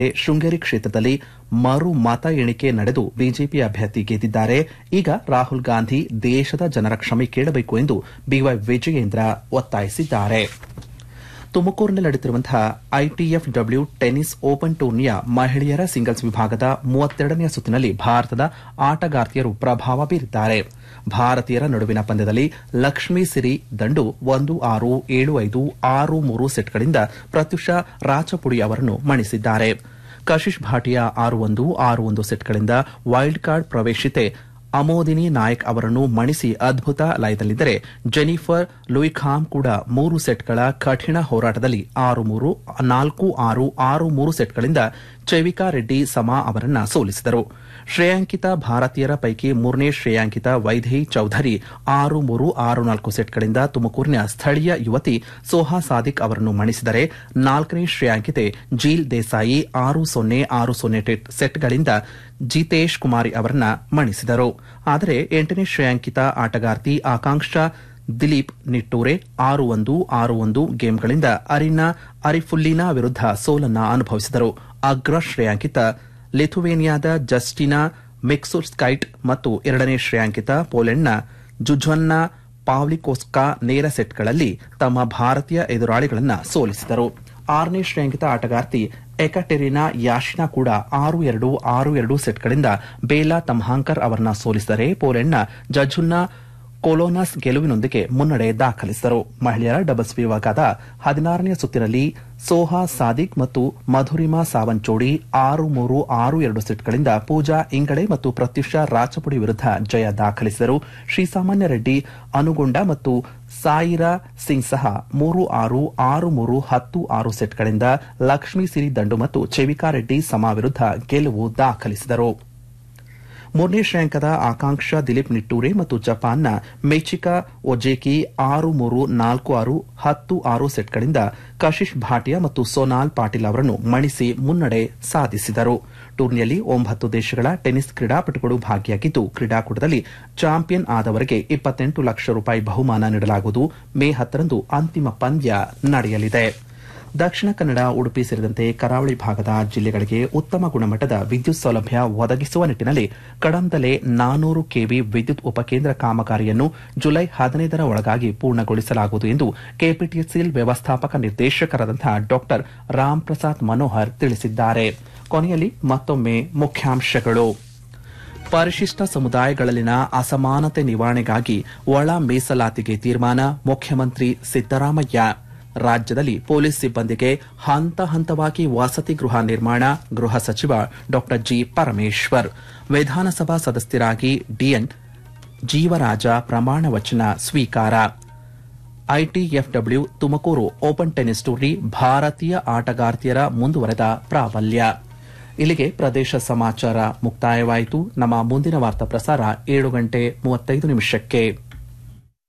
ಶೃಂಗೇರಿ ಕ್ಷೇತ್ರದಲ್ಲಿ ಮರು ಮತ ಎಣಿಕೆ ನಡೆದು ಬಿಜೆಪಿ ಅಭ್ಯರ್ಥಿ ಗೆದ್ದಿದ್ದಾರೆ. ಈಗ ರಾಹುಲ್ ಗಾಂಧಿ ದೇಶದ ಜನರ ಕ್ಷಮೆ ಕೇಳಬೇಕು ಎಂದು ಬಿವೈ ವಿಜಯೇಂದ್ರ ಒತ್ತಾಯಿಸಿದ್ದಾರೆ. ತುಮಕೂರಿನಲ್ಲಿ ನಡೆಯುತ್ತಿರುವಂತಹ ಐಟಿಎಫ್ಡಬ್ಲ್ಯೂ ಟೆನ್ನಿಸ್ ಓಪನ್ ಟೂರ್ನಿಯ ಮಹಿಳೆಯರ ಸಿಂಗಲ್ಸ್ ವಿಭಾಗದ 32ನೇ ಸುತ್ತಿನಲ್ಲಿ ಭಾರತದ ಆಟಗಾರ್ತಿಯರು ಪ್ರಭಾವ ಬೀರಿದ್ದಾರೆ. ಭಾರತೀಯರ ನಡುವಿನ ಪಂದ್ಯದಲ್ಲಿ ಲಕ್ಷ್ಮೀ ಸಿರಿ ದಂಡು 1-6, 7-5, 6-3 ಸೆಟ್ಗಳಿಂದ ಪ್ರತ್ಯುಷಾ ರಾಚಪುಡಿ ಅವರನ್ನು ಮಣಿಸಿದ್ದಾರೆ. ಕಶಿಶ್ ಭಾಟಿಯಾ 6-1, 6-1 ಸೆಟ್ಗಳಿಂದ ವೈಲ್ಡ್ ಕಾರ್ಡ್ ಪ್ರವೇಶಿತೆ ಅಮೋದಿನಿ ನಾಯಕ್ ಅವರನ್ನು ಮಣಿಸಿ ಅದ್ಭುತ ಲಯದಲ್ಲಿದ್ದರೆ ಜೆನಿಫರ್ ಲೂಯಿಖಾಮ್ ಕೂಡ 3 ಸೆಟ್ಗಳ ಕಠಿಣ ಹೋರಾಟದಲ್ಲಿ 6-3, 4-6, 6-3 ಸೆಟ್ಗಳಿಂದ ಚೈವಿಕಾ ರೆಡ್ಡಿ ಸಮಾ ಅವರನ್ನ ಸೋಲಿಸಿದರು. ಶ್ರೇಯಾಂಕಿತ ಭಾರತೀಯರ ಪೈಕಿ 3ನೇ ಶ್ರೇಯಾಂಕಿತ ವೈದೇಹಿ ಚೌಧರಿ 6-3, 6-4 ಸೆಟ್ಗಳಿಂದ ತುಮಕೂರಿನ ಸ್ಥಳೀಯ ಯುವತಿ ಸೋಹಾ ಸಾದಿಕ್ ಅವರನ್ನು ಮಣಿಸಿದರೆ 4ನೇ ಶ್ರೇಯಾಂಕಿತೆ ಜೀಲ್ ದೇಸಾಯಿ 6-0, 6-0 ಸೆಟ್ಗಳಿಂದ ಜಿತೇಶ್ ಕುಮಾರಿ ಅವರನ್ನ ಮಣಿಸಿದರು. ಆದರೆ 8ನೇ ಶ್ರೇಯಾಂಕಿತ ಆಟಗಾರ್ತಿ ಆಕಾಂಕ್ಷಾ ದಿಲೀಪ್ ನಿಟ್ಟೂರೆ 6-1, 6-1 ಗೇಮ್ಗಳಿಂದ ಅರಿನಾ ಅರಿಫುಲ್ಲಿನಾ ವಿರುದ್ಧ ಸೋಲನ್ನ ಅನುಭವಿಸಿದರು. ಅಗ್ರ ಶ್ರೇಯಾಂಕಿತ ಲಿಥುವೇನಿಯಾದ ಜಸ್ಟಿನಾ ಮಿಕ್ಸುರ್ಸ್ಕೈಟ್ ಮತ್ತು 2ನೇ ಶ್ರೇಯಾಂಕಿತ ಪೋಲೆಂಡ್ನ ಜುಜ್ವನ್ನಾ ಪಾವ್ಲಿಕೋಸ್ಕಾ ನೇರ ಸೆಟ್ಗಳಲ್ಲಿ ತಮ್ಮ ಭಾರತೀಯ ಎದುರಾಳಿಗಳನ್ನು ಸೋಲಿಸಿದರು. 6ನೇ ಶ್ರೇಯಾಂಕಿತ ಆಟಗಾರ್ತಿ ಎಕಟೆರಿನಾ ಯಾಶಿನಾ ಕೂಡ 6-2, 6-2 ಸೆಟ್ಗಳಿಂದ ಬೇಲಾ ತಮ್ಹಾಂಕರ್ ಅವರನ್ನ ಸೋಲಿಸಿದರೆ ಪೋಲೆಂಡ್ನ ಜಜುನ್ನಾ ಕೊಲೋನಸ್ ಗೆಲುವಿನೊಂದಿಗೆ ಮುನ್ನಡೆ ದಾಖಲಿಸಿದರು. ಮಹಿಳೆಯರ ಡಬಲ್ಸ್ ವಿಭಾಗದ 16ನೇ ಸುತ್ತಿನಲ್ಲಿ ಸೋಹಾ ಸಾದಿಕ್ ಮತ್ತು ಮಧುರಿಮಾ ಸಾವಂತ್ ಜೋಡಿ 6-3, 6-2 ಸೆಟ್ಗಳಿಂದ ಪೂಜಾ ಇಂಗಡೆ ಮತ್ತು ಪ್ರತ್ಯುಷಾ ರಾಚಪುಡಿ ವಿರುದ್ಧ ಜಯ ದಾಖಲಿಸಿದರು. ಶ್ರೀಸಾಮಾನ್ಯ ರೆಡ್ಡಿ ಅನುಗೊಂಡ ಮತ್ತು ಸಾಯಿರಾ ಸಿಂಗ್ ಸಹ 3-6, 6-3, 10-6 ಸೆಟ್ಗಳಿಂದ ಲಕ್ಷ್ಮೀ ಸಿರಿ ದಂಡು ಮತ್ತು ಚೈವಿಕಾ ರೆಡ್ಡಿ ಸಮಾ ವಿರುದ್ಧ ಗೆಲುವು ದಾಖಲಿಸಿದರು. 3ನೇ ಶ್ರೇಯಾಂಕದ ಆಕಾಂಕ್ಷಾ ದಿಲೀಪ್ ನಿಟ್ಟೂರೆ ಮತ್ತು ಜಪಾನ್ನ ಮೆಚಿಕಾ ಒಜೇಕಿ 6-3, 4-6, 10-6 ಸೆಟ್ಗಳಿಂದ ಕಶಿಶ್ ಭಾಟಿಯಾ ಮತ್ತು ಸೋನಾಲ್ ಪಾಟೀಲ್ ಅವರನ್ನು ಮಣಿಸಿ ಮುನ್ನಡೆ ಸಾಧಿಸಿದರು. ಟೂರ್ನಿಯಲ್ಲಿ 9 ದೇಶಗಳ ಟೆನ್ನಿಸ್ ಕ್ರೀಡಾಪಟುಗಳು ಭಾಗಿಯಾಗಿದ್ದು ಕ್ರೀಡಾಕೂಟದಲ್ಲಿ ಚಾಂಪಿಯನ್ ಆದವರಿಗೆ 28 ಲಕ್ಷ ರೂಪಾಯಿ ಬಹುಮಾನ ನೀಡಲಾಗುವುದು. ಮೇ 10ರಂದು ಅಂತಿಮ ಪಂದ್ಯ ನಡೆಯಲಿದೆ. ದಕ್ಷಿಣ ಕನ್ನಡ, ಉಡುಪಿ ಸೇರಿದಂತೆ ಕರಾವಳಿ ಭಾಗದ ಜಿಲ್ಲೆಗಳಿಗೆ ಉತ್ತಮ ಗುಣಮಟ್ಟದ ವಿದ್ಯುತ್ ಸೌಲಭ್ಯ ಒದಗಿಸುವ ನಿಟ್ಟಿನಲ್ಲಿ ಕಡಂದಲೆ 400 ಕೆವಿ ವಿದ್ಯುತ್ ಉಪಕೇಂದ್ರ ಕಾಮಗಾರಿಯನ್ನು ಜುಲೈ 15ರ ಒಳಗಾಗಿ ಪೂರ್ಣಗೊಳಿಸಲಾಗುವುದು ಎಂದು ಕೆಪಿಟಿಸಿಎಲ್ ವ್ಯವಸ್ಥಾಪಕ ನಿರ್ದೇಶಕರಾದಂತಹ ಡಾ ರಾಮ್ ಪ್ರಸಾದ್ ಮನೋಹರ್ ತಿಳಿಸಿದ್ದಾರೆ. ಕೊನೆಯಲ್ಲಿ ಮತ್ತೊಮ್ಮೆ ಮುಖ್ಯಾಂಶಗಳು. ಪರಿಶಿಷ್ಟ ಸಮುದಾಯಗಳಲ್ಲಿನ ಅಸಮಾನತೆ ನಿವಾರಣೆಗಾಗಿ ಒಳ ಮೀಸಲಾತಿಗೆ ತೀರ್ಮಾನ, ಮುಖ್ಯಮಂತ್ರಿ ಸಿದ್ದರಾಮಯ್ಯ. ರಾಜ್ಯದಲ್ಲಿ ಪೊಲೀಸ್ ಸಿಬ್ಬಂದಿಗೆ ಹಂತ ಹಂತವಾಗಿ ವಸತಿ ಗೃಹ ನಿರ್ಮಾಣ, ಗೃಹ ಸಚಿವ ಡಾ ಜಿ ಪರಮೇಶ್ವರ್. ವಿಧಾನಸಭಾ ಸದಸ್ಯರಾಗಿ ಡಿಎನ್ ಜೀವರಾಜ ಪ್ರಮಾಣ ವಚನ ಸ್ವೀಕಾರ. ITFW Tumakuru open tennis tourney ಭಾರತೀಯ ಆಟಗಾರ್ತಿಯರ ಮುಂದುವರೆದ ಪ್ರಾಬಲ್ಯ. ಇಲ್ಲಿಗೆ ಪ್ರದೇಶ ಸಮಾಚಾರ ಮುಕ್ತಾಯವಾಯಿತು. ನಮ್ಮ ಮುಂದಿನ ವಾರ್ತಾ ಪ್ರಸಾರ 7:35